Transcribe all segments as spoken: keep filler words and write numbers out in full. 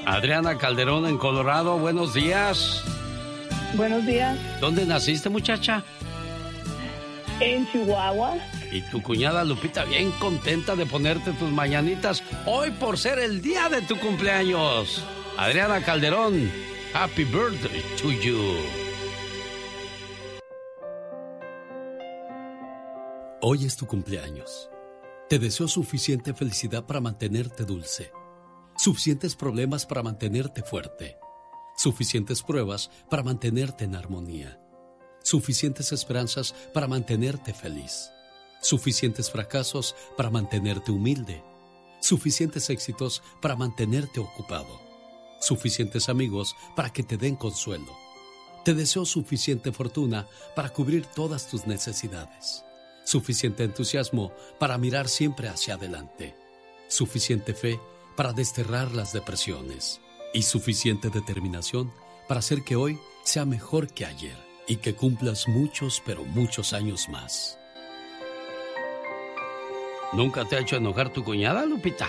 Adriana Calderón en Colorado, buenos días. Buenos días. ¿Dónde naciste, muchacha? En Chihuahua. Y tu cuñada Lupita bien contenta de ponerte tus mañanitas hoy por ser el día de tu cumpleaños. Adriana Calderón, happy birthday to you. Hoy es tu cumpleaños. Te deseo suficiente felicidad para mantenerte dulce, suficientes problemas para mantenerte fuerte, suficientes pruebas para mantenerte en armonía, suficientes esperanzas para mantenerte feliz, suficientes fracasos para mantenerte humilde, suficientes éxitos para mantenerte ocupado, suficientes amigos para que te den consuelo. Te deseo suficiente fortuna para cubrir todas tus necesidades, suficiente entusiasmo para mirar siempre hacia adelante, suficiente fe para desterrar las depresiones y suficiente determinación para hacer que hoy sea mejor que ayer y que cumplas muchos, pero muchos años más. ¿Nunca te ha hecho enojar tu cuñada, Lupita?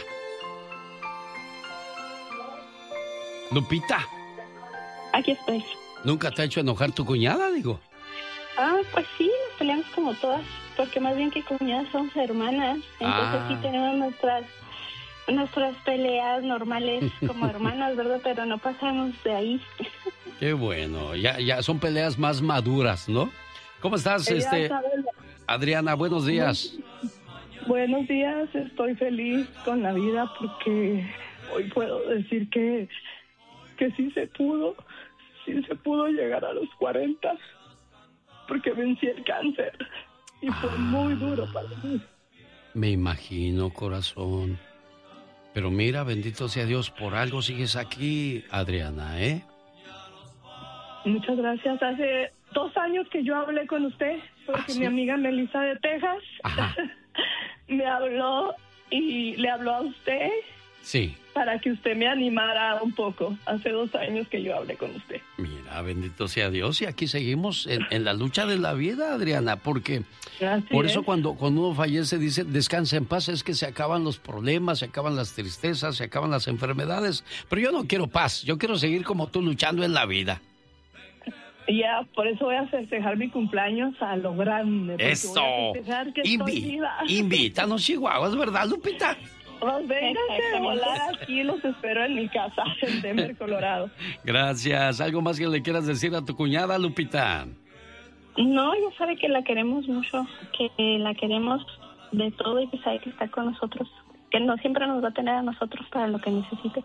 Lupita. Aquí estoy. ¿Nunca te ha hecho enojar tu cuñada, digo? Ah, pues sí, nos peleamos como todas, porque más bien que cuñadas somos hermanas, entonces ah. sí tenemos nuestras nuestras peleas normales como hermanas, ¿verdad? Pero no pasamos de ahí. Qué bueno, ya ya son peleas más maduras, ¿no? ¿Cómo estás, Ella este sabe... Adriana? Buenos días. Buenos días, estoy feliz con la vida porque hoy puedo decir que que sí se pudo, sí se pudo llegar a los cuarenta. Porque vencí el cáncer y fue ah, muy duro para mí. Me imagino, corazón. Pero mira, bendito sea Dios, por algo sigues aquí, Adriana, ¿eh? Muchas gracias. Hace dos años que yo hablé con usted, porque ¿Ah, sí? mi amiga Melissa de Texas me habló y le habló a usted. Sí. Para que usted me animara un poco. Hace dos años que yo hablé con usted. Mira, bendito sea Dios. Y aquí seguimos en, en la lucha de la vida, Adriana, porque Así por eso cuando, cuando uno fallece dice, descansa en paz, es que se acaban los problemas, se acaban las tristezas, se acaban las enfermedades. Pero yo no quiero paz, yo quiero seguir como tú luchando en la vida. Ya, por eso voy a festejar mi cumpleaños a lo grande. Eso. Voy a festejar que Invi- estoy viva. Invítanos, Chihuahuas, ¿verdad, Lupita? Pues vénganse a volar aquí, los espero en mi casa, en Denver, Colorado. Gracias. ¿Algo más que le quieras decir a tu cuñada, Lupita? No, ella sabe que la queremos mucho, que la queremos de todo y que sabe que está con nosotros, que no siempre nos va a tener a nosotros para lo que necesite.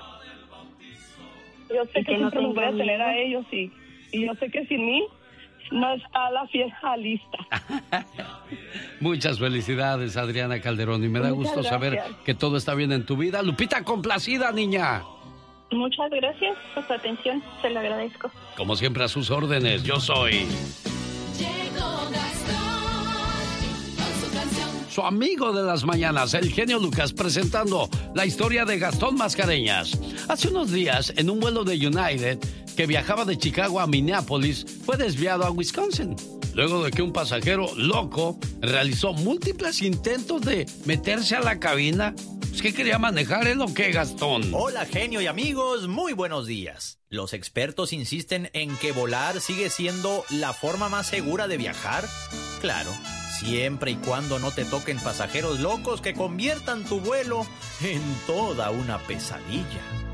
Yo sé que, que siempre nos voy a tener a ellos y, y yo sé que sin mí no está la fiesta lista. Muchas felicidades, Adriana Calderón, y me da Muchas gusto gracias. saber que todo está bien en tu vida. Lupita, complacida, niña. Muchas gracias por su atención, se lo agradezco. Como siempre, a sus órdenes, yo soy... Su amigo de las mañanas, el genio Lucas, presentando la historia de Gastón Mascareñas. Hace unos días, en un vuelo de United que viajaba de Chicago a Minneapolis, fue desviado a Wisconsin, luego de que un pasajero loco realizó múltiples intentos de meterse a la cabina. ¿Es que quería manejar él o qué, Gastón? Hola, genio y amigos, muy buenos días. Los expertos insisten en que volar sigue siendo la forma más segura de viajar. Claro, siempre y cuando no te toquen pasajeros locos que conviertan tu vuelo en toda una pesadilla.